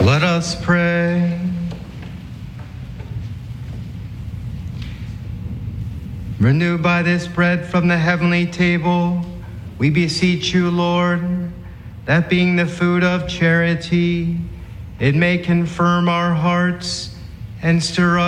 Let us pray. Renewed by this bread from the heavenly table, we beseech you, Lord, that being the food of charity, it may confirm our hearts and stir us